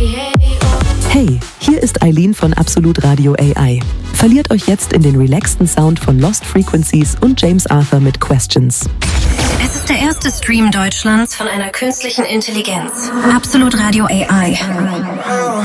Hey, hier ist Eileen von Absolut Radio AI. Verliert euch jetzt in den relaxten Sound von Lost Frequencies und James Arthur mit Questions. Es ist der erste Stream Deutschlands von einer künstlichen Intelligenz. Absolut Radio AI.